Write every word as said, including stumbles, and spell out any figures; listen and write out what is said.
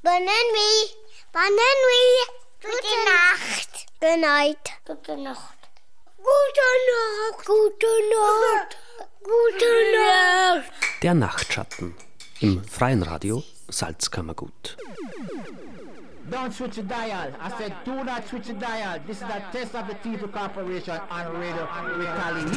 Bonne nuit. Bonne nuit. Gute Nacht. Good night. Gute Nacht. Gute Nacht. Gute Nacht. Gute Nacht. Der Nachtschatten im freien Radio Salzkammergut. Don't switch the dial. I said do not switch the dial. This is a test of the T two Corporation on Radio Retaliation.